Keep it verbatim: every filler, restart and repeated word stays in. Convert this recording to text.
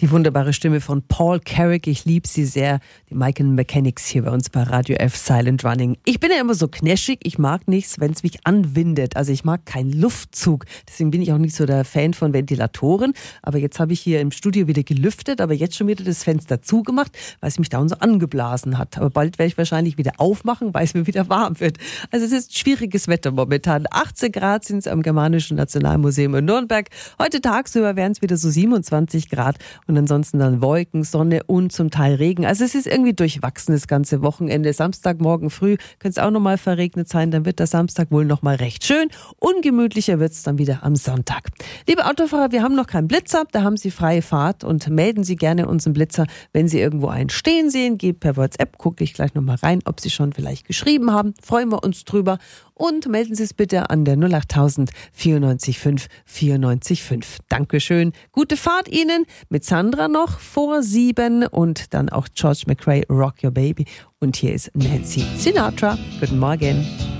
Die wunderbare Stimme von Paul Carrick, ich liebe sie sehr. Die Michael Mechanics hier bei uns bei Radio F Silent Running. Ich bin ja immer so knäschig, ich mag nichts, wenn es mich anwindet. Also ich mag keinen Luftzug. Deswegen bin ich auch nicht so der Fan von Ventilatoren. Aber jetzt habe ich hier im Studio wieder gelüftet, aber jetzt schon wieder das Fenster zugemacht, weil es mich da so angeblasen hat. Aber bald werde ich wahrscheinlich wieder aufmachen, weil es mir wieder warm wird. Also es ist schwieriges Wetter momentan. achtzehn Grad sind es am Germanischen Nationalmuseum in Nürnberg. Heute tagsüber wären es wieder so siebenundzwanzig Grad. Und ansonsten dann Wolken, Sonne und zum Teil Regen. Also es ist irgendwie durchwachsen das ganze Wochenende. Samstagmorgen früh könnte es auch nochmal verregnet sein. Dann wird der Samstag wohl nochmal recht schön. Ungemütlicher wird es dann wieder am Sonntag. Liebe Autofahrer, wir haben noch keinen Blitzer. Da haben Sie freie Fahrt und melden Sie gerne unseren Blitzer, wenn Sie irgendwo einen stehen sehen. Geht per WhatsApp, gucke ich gleich nochmal rein, ob Sie schon vielleicht geschrieben haben. Freuen wir uns drüber. Und melden Sie es bitte an der null acht tausend vierundneunzig fünf vierundneunzig fünf. Dankeschön. Gute Fahrt Ihnen mit Sandra noch vor sieben und dann auch George McRae, Rock Your Baby. Und hier ist Nancy Sinatra. Guten Morgen.